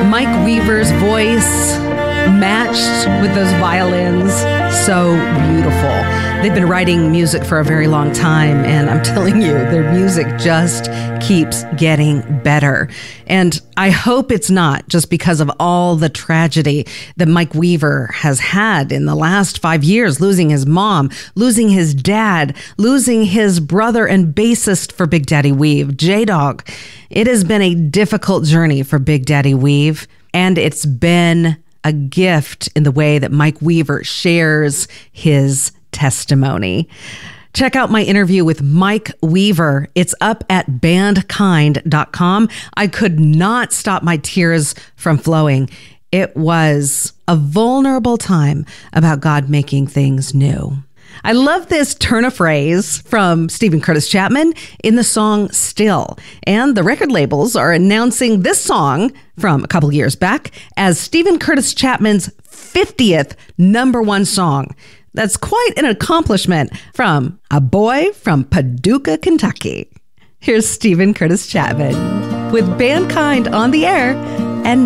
Mike Weaver's voice matched with those violins. So beautiful. They've been writing music for a very long time, and I'm telling you, their music just keeps getting better. And I hope it's not just because of all the tragedy that Mike Weaver has had in the last 5 years, losing his mom, losing his dad, losing his brother and bassist for Big Daddy Weave, J-Dog. It has been a difficult journey for Big Daddy Weave, and it's been a gift in the way that Mike Weaver shares his testimony. Check out my interview with Mike Weaver. It's up at bandkind.com. I could not stop my tears from flowing. It was a vulnerable time about God making things new. I love this turn of phrase from Steven Curtis Chapman in the song Still. And the record labels are announcing this song from a couple years back as Steven Curtis Chapman's 50th #1 song. That's quite an accomplishment from a boy from Paducah, Kentucky. Here's Steven Curtis Chapman with Bandkind on the air